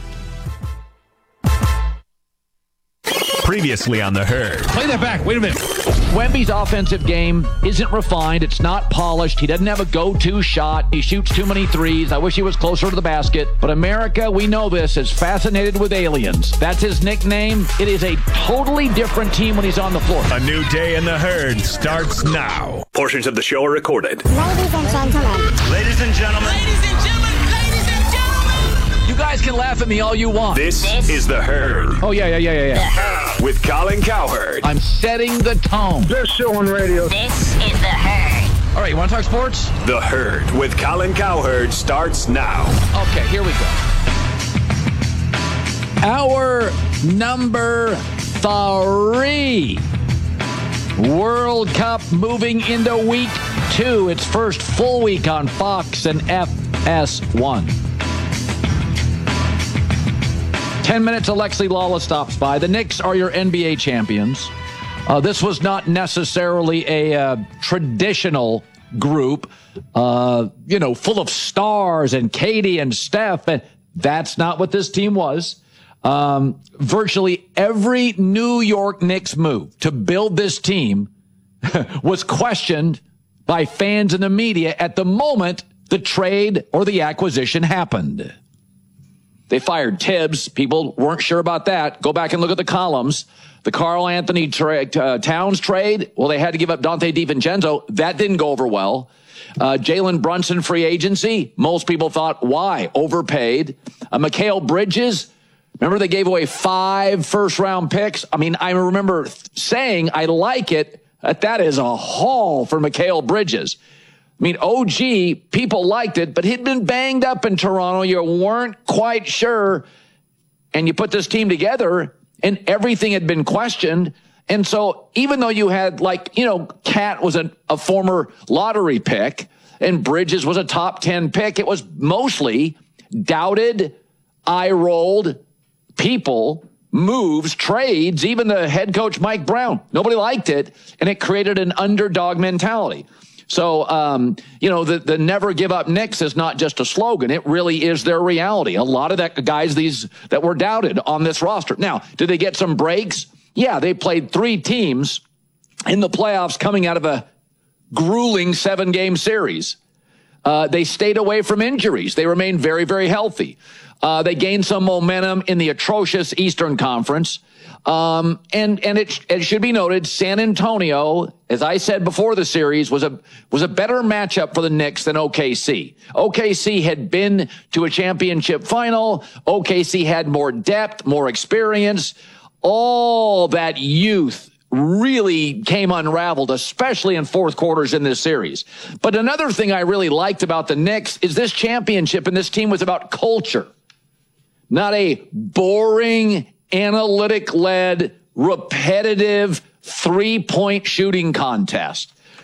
Previously on The Herd. Play that back. Wait a minute. Wemby's offensive game isn't refined. It's not polished. He doesn't have a go-to shot. He shoots too many threes. I wish he was closer to the basket. But America, we know this, is fascinated with aliens. That's his nickname. It is a totally different team when he's on the floor. A new day in The Herd starts now. Portions of the show are recorded. Ladies and gentlemen. Ladies and gentlemen. Ladies and gentlemen. You guys can laugh at me all you want. This is The Herd. Oh, yeah. With Colin Cowherd. I'm setting the tone. Best show on radio. This is The Herd. All right, you want to talk sports? The Herd with Colin Cowherd starts now. Okay, here we go. Our number 3. World Cup moving into week 2. Its first full week on Fox and FS1. 10 minutes, Alexi Lawless stops by. The Knicks are your NBA champions. This was not necessarily a traditional group, full of stars and Katie and Steph. And that's not what this team was. Virtually every New York Knicks move to build this team was questioned by fans and the media at the moment the trade or the acquisition happened. They fired Tibbs. People weren't sure about that. Go back and look at the columns. The Karl Anthony Towns trade, well, they had to give up Dante DiVincenzo. That didn't go over well. Jalen Brunson free agency. Most people thought, why? Overpaid. Mikal Bridges. Remember they gave away 5 first-round picks? I mean, I remember saying I like it. That is a haul for Mikal Bridges. I mean, OG, people liked it, but he'd been banged up in Toronto. You weren't quite sure. And you put this team together, and everything had been questioned. And so even though you had, Cat was a former lottery pick, and Bridges was a top 10 pick, it was mostly doubted, eye-rolled people, moves, trades, even the head coach, Mike Brown. Nobody liked it, and it created an underdog mentality. So, the never give up Knicks is not just a slogan. It really is their reality. A lot of that guys, these that were doubted on this roster. Now, did they get some breaks? Yeah, they played 3 teams in the playoffs coming out of a grueling 7-game series. They stayed away from injuries. They remained very, very healthy. They gained some momentum in the atrocious Eastern Conference. And it should be noted, San Antonio, as I said before the series, was a better matchup for the Knicks than OKC. OKC had been to a championship final. OKC had more depth, more experience. All that youth really came unraveled, especially in fourth quarters in this series. But another thing I really liked about the Knicks is this championship and this team was about culture, not a boring, analytic-led, repetitive 3-point shooting contest.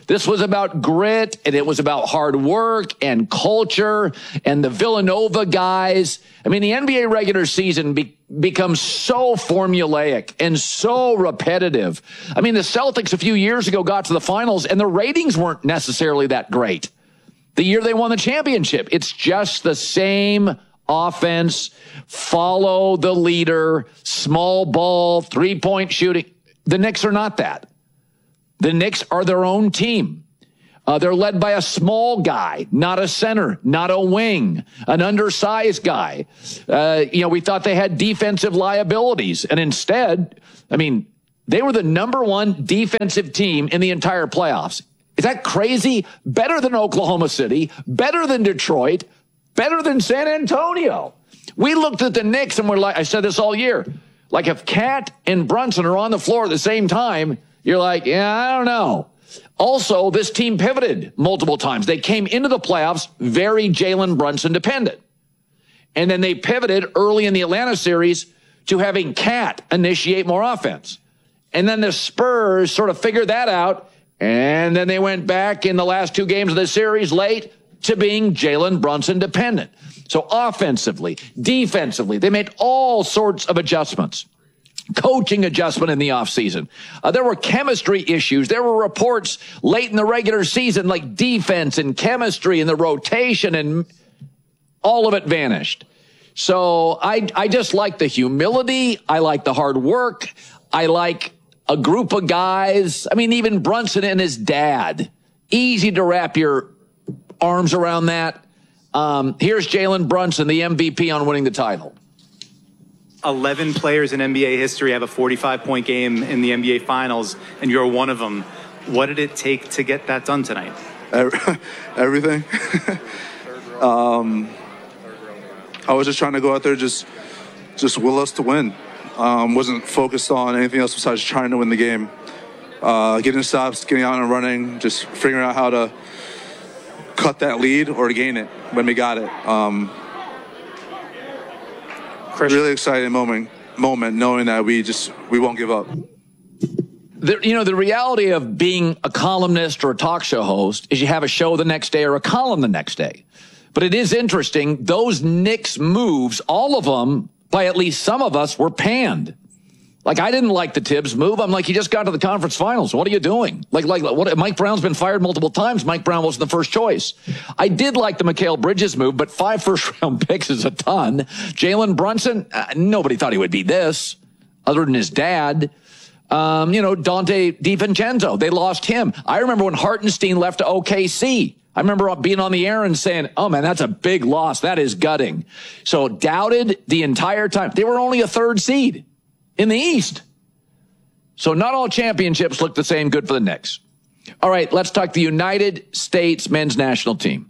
This was about grit, and it was about hard work and culture and the Villanova guys. I mean, the NBA regular season becomes so formulaic and so repetitive. I mean, the Celtics a few years ago got to the finals, and the ratings weren't necessarily that great. The year they won the championship, it's just the same offense, follow the leader, small ball, three-point shooting. The Knicks are not that. The Knicks are their own team. They're led by a small guy, not a center, not a wing, an undersized guy. We thought they had defensive liabilities. And instead, I mean, they were the number one defensive team in the entire playoffs. Is that crazy? Better than Oklahoma City, better than Detroit, better than San Antonio. We looked at the Knicks and we're like, I said this all year, like if Cat and Brunson are on the floor at the same time, you're like, yeah, I don't know. Also, this team pivoted multiple times. They came into the playoffs very Jalen Brunson dependent. And then they pivoted early in the Atlanta series to having Cat initiate more offense. And then the Spurs sort of figured that out. And then they went back in the last two games of the series late to being Jalen Brunson dependent. So offensively, defensively, they made all sorts of adjustments. Coaching adjustment in the offseason. There were chemistry issues. There were reports late in the regular season like defense and chemistry and the rotation, and all of it vanished. So I just like the humility. I like the hard work. I like a group of guys. I mean, even Brunson and his dad. Easy to wrap your arms around that. Here's Jalen Brunson, the MVP on winning the title. 11 players in NBA history have a 45-point game in the NBA Finals, and you're one of them. What did it take to get that done tonight? Everything. I was just trying to go out there, just will us to win. Wasn't focused on anything else besides trying to win the game. Getting stops, getting out and running, just figuring out how to cut that lead or to gain it when we got it. Really exciting moment knowing that we won't give up. The reality of being a columnist or a talk show host is you have a show the next day or a column the next day. But it is interesting, those Knicks moves, all of them, by at least some of us, were panned. Like, I didn't like the Tibbs move. I'm like, he just got to the conference finals. What are you doing? Like what? Mike Brown's been fired multiple times. Mike Brown wasn't the first choice. I did like the Mikal Bridges move, but 5 first-round picks is a ton. Jalen Brunson, nobody thought he would be this, other than his dad. Dante DiVincenzo, they lost him. I remember when Hartenstein left to OKC. I remember being on the air and saying, oh, man, that's a big loss. That is gutting. So doubted the entire time. They were only a 3rd seed in the East. So not all championships look the same. Good for the Knicks. All right, let's talk the United States men's national team.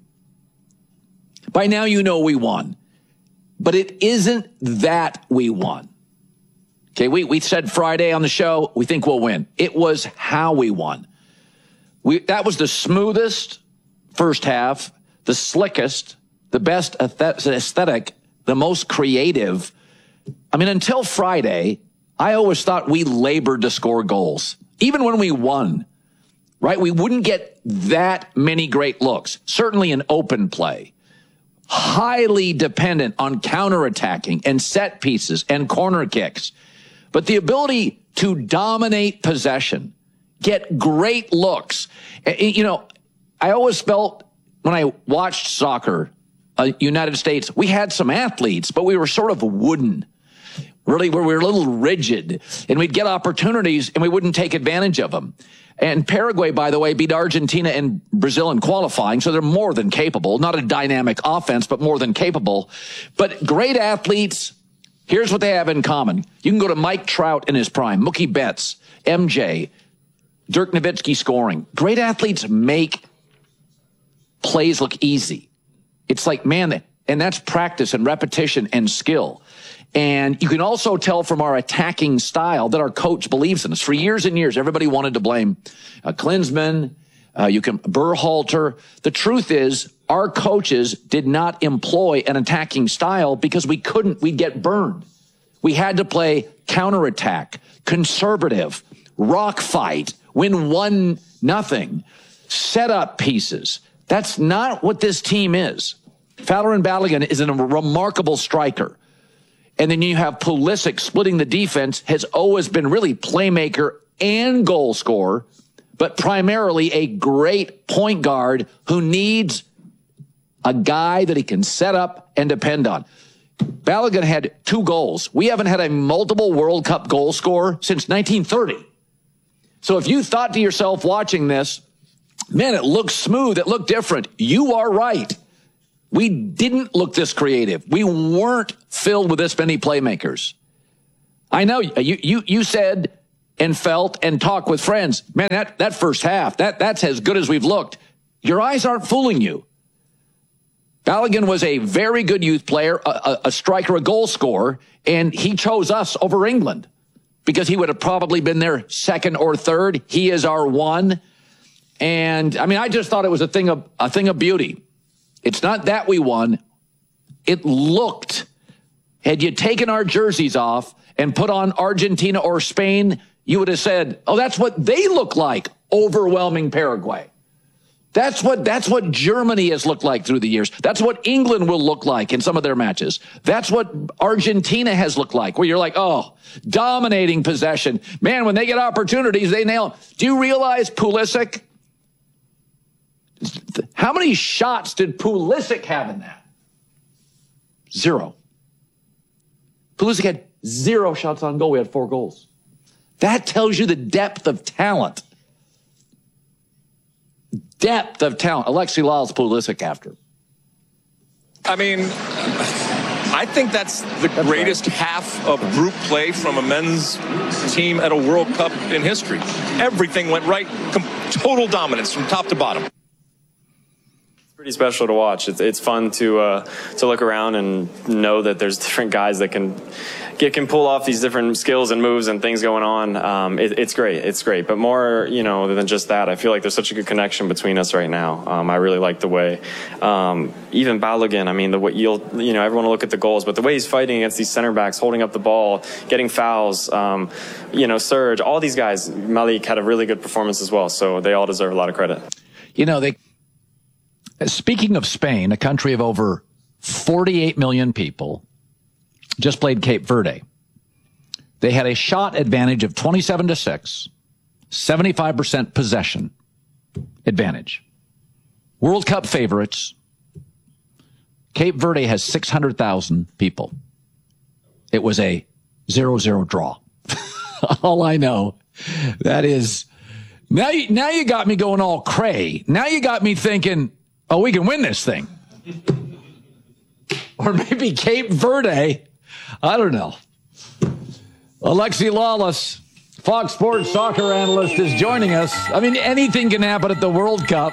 By now you know we won. But it isn't that we won. Okay, we said Friday on the show, we think we'll win. It was how we won. That was the smoothest first half, the slickest, the best aesthetic, the most creative. I mean, until Friday, I always thought we labored to score goals. Even when we won, right? We wouldn't get that many great looks, certainly in open play. Highly dependent on counterattacking and set pieces and corner kicks. But the ability to dominate possession, get great looks. I always felt when I watched soccer, United States, we had some athletes, but we were sort of wooden. Really, we were a little rigid, and we'd get opportunities, and we wouldn't take advantage of them. And Paraguay, by the way, beat Argentina and Brazil in qualifying, so they're more than capable. Not a dynamic offense, but more than capable. But great athletes, here's what they have in common. You can go to Mike Trout in his prime, Mookie Betts, MJ, Dirk Nowitzki scoring. Great athletes make plays look easy. It's like, man, and that's practice and repetition and skill. And you can also tell from our attacking style that our coach believes in us. For years and years, everybody wanted to blame Klinsmann, Berhalter. The truth is, our coaches did not employ an attacking style because we couldn't. We'd get burned. We had to play counterattack, conservative, rock fight, win 1-0. setup pieces. That's not what this team is. Fowler Balogun is a remarkable striker. And then you have Pulisic splitting the defense, has always been really playmaker and goal scorer, but primarily a great point guard who needs a guy that he can set up and depend on. Balogun had 2 goals. We haven't had a multiple World Cup goal scorer since 1930. So if you thought to yourself watching this, man, it looks smooth, it looked different, you are right. We didn't look this creative. We weren't filled with this many playmakers. I know you said and felt and talked with friends, man, that first half, that's as good as we've looked. Your eyes aren't fooling you. Balogun was a very good youth player, a striker, a goal scorer, and he chose us over England because he would have probably been their second or third. He is our one. And I mean, I just thought it was a thing of beauty. It's not that we won. It looked, had you taken our jerseys off and put on Argentina or Spain, you would have said, oh, that's what they look like, overwhelming Paraguay. That's what Germany has looked like through the years. That's what England will look like in some of their matches. That's what Argentina has looked like, where you're like, oh, dominating possession. Man, when they get opportunities, they nail them. Do you realize Pulisic? How many shots did Pulisic have in that? 0. Pulisic had 0 shots on goal. We had 4 goals. That tells you the depth of talent. Depth of talent. Alexi Lalas Pulisic after. I mean, I think that's the greatest half of group play from a men's team at a World Cup in history. Everything went right. Total dominance from top to bottom. Pretty special to watch. It's fun to look around and know that there's different guys that can pull off these different skills and moves and things going on. It's great. It's great. But more, than just that, I feel like there's such a good connection between us right now. I really like the way, even Balogun, I mean, the way everyone will look at the goals, but the way he's fighting against these center backs, holding up the ball, getting fouls, Serge, all these guys, Malik had a really good performance as well. So they all deserve a lot of credit. Speaking of Spain, a country of over 48 million people, just played Cape Verde. They had a shot advantage of 27-6, 75% possession advantage. World Cup favorites. Cape Verde has 600,000 people. It was a 0-0 draw. All I know, that is, now you got me going all cray. Now you got me thinking, oh, we can win this thing. Or maybe Cape Verde. I don't know. Alexi Lalas, Fox Sports soccer analyst, is joining us. I mean, anything can happen at the World Cup.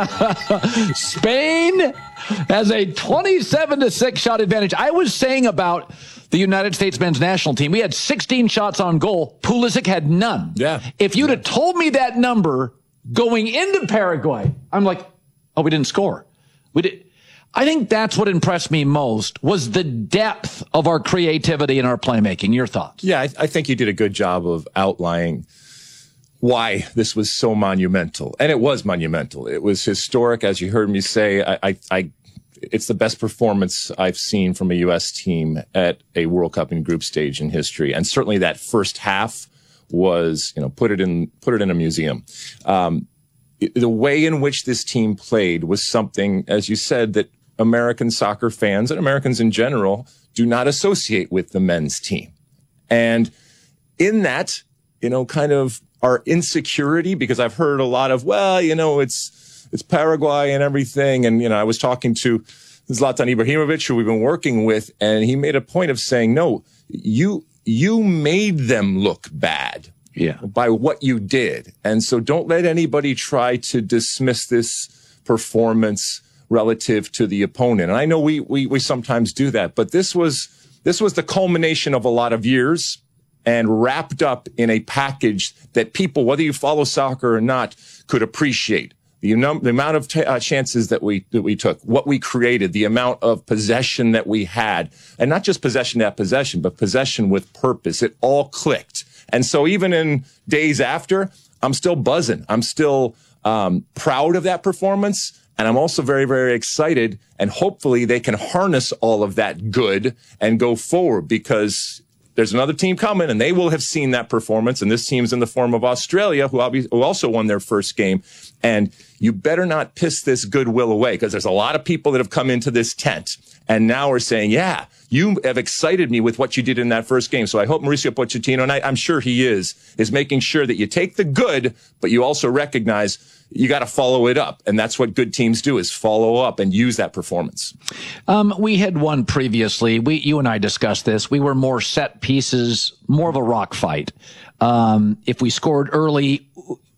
Spain has a 27-6 shot advantage. I was saying about the United States men's national team, we had 16 shots on goal. Pulisic had none. Yeah. If you'd have told me that number going into Paraguay, I'm like, oh, we didn't score. We did. I think that's what impressed me most was the depth of our creativity and our playmaking. Your thoughts? Yeah, I think you did a good job of outlining why this was so monumental. And it was monumental. It was historic, as you heard me say. It's the best performance I've seen from a U.S. team at a World Cup in group stage in history. And certainly that first half was, put it in a museum. The way in which this team played was something, as you said, that American soccer fans and Americans in general do not associate with the men's team. And in that, kind of our insecurity, because I've heard a lot of, it's Paraguay and everything. And, I was talking to Zlatan Ibrahimovic, who we've been working with, and he made a point of saying, no, you made them look bad. Yeah. By what you did. And so don't let anybody try to dismiss this performance relative to the opponent. And I know we sometimes do that, but this was the culmination of a lot of years and wrapped up in a package that people, whether you follow soccer or not, could appreciate. The amount of chances that we took, what we created, the amount of possession that we had, and not just possession at possession, but possession with purpose. It all clicked. And so even in days after, I'm still buzzing. I'm still proud of that performance. And I'm also very, very excited. And hopefully they can harness all of that good and go forward, because there's another team coming and they will have seen that performance. And this team's in the form of Australia, who also won their first game. And you better not piss this goodwill away, because there's a lot of people that have come into this tent and now are saying, yeah, you have excited me with what you did in that first game. So I hope Mauricio Pochettino, and I'm sure he is making sure that you take the good, but you also recognize you got to follow it up. And that's what good teams do, is follow up and use that performance. We had one previously. You and I discussed this. We were more set pieces, more of a rock fight. If we scored early,